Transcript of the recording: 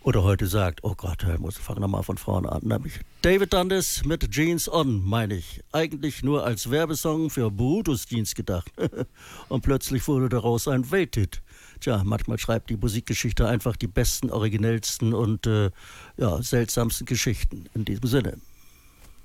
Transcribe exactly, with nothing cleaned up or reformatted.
Oder heute sagt, oh Gott, ich muss fangen wir mal von vorne an. Nämlich David Dundas mit Jeans On, meine ich. Eigentlich nur als Werbesong für Brutusdienst gedacht. Und plötzlich wurde daraus ein Welthit. Tja, manchmal schreibt die Musikgeschichte einfach die besten, originellsten und äh, ja, seltsamsten Geschichten. In diesem Sinne.